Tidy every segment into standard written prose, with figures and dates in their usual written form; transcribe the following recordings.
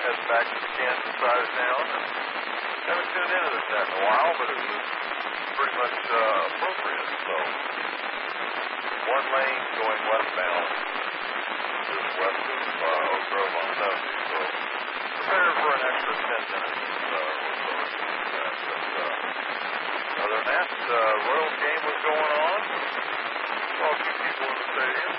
heading back to the Kansas side of town. And haven't tuned into this in a while, but it was pretty much appropriate. So, one lane going westbound, just west of Oak Grove on 70. So, prepare for an extra 10 minutes or so. Other than that, Royals game was going on. Saw a few people in the stadium.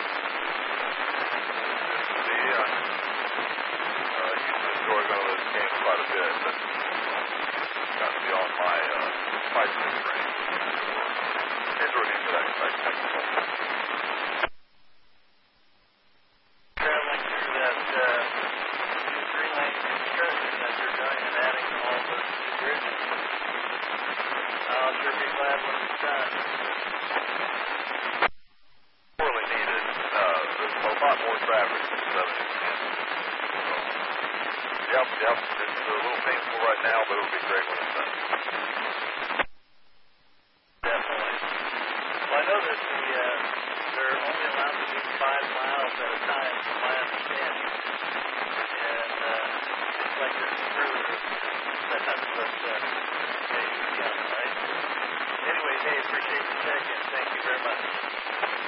Good to see. I used to enjoy going to those games quite a bit, but got to be on my bicycle train. Enjoyed the exercise. Traveling through that three-lane construction that you're doing and adding all those new bridges. I'll sure be glad when it's done. Sorely needed. There's a lot more traffic than 70. Yep. It's a little painful right now, but it'll be great when it's done. Definitely. Well, I know that they're only allowed to do 5 miles at a time, from my understanding. And it's like there's further that's what hey, right? Anyway, hey, appreciate the check-in. Thank you very much.